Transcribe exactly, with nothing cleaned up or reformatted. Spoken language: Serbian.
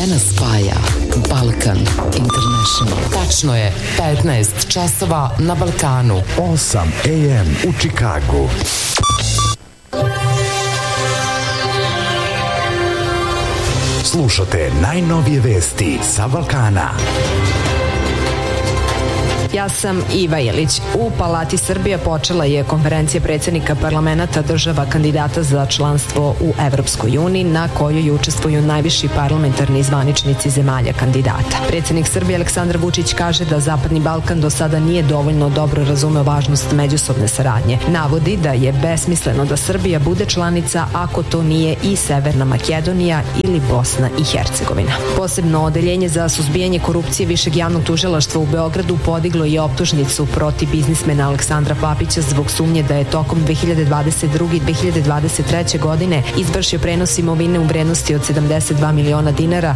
Sve nas spaja. Balkan International. Tačno je petnaest časova na Balkanu. osam a m u Čikagu. Slušate najnovije vesti sa Balkana. Ja sam Iva Ilić. U Palati Srbije počela je konferencija predsjednika parlamenta država kandidata za članstvo u Evropskoj uniji, na kojoj učestvuju najviši parlamentarni zvaničnici zemalja kandidata. Predsjednik Srbije Aleksandar Vučić kaže da Zapadni Balkan do sada nije dovoljno dobro razumeo važnost međusobne saradnje. Navodi da je besmisleno da Srbija bude članica ako to nije i Severna Makedonija ili Bosna i Hercegovina. Posebno odeljenje za suzbijanje korupcije Višeg javnog tužilaštva u Beogradu podiglo je optužnicu protiv biznismena Aleksandra Papića zbog sumnje da je tokom dve hiljade dvadeset druge i dve hiljade dvadeset treće godine izvršio prenos imovine u vrednosti od sedamdeset dva miliona dinara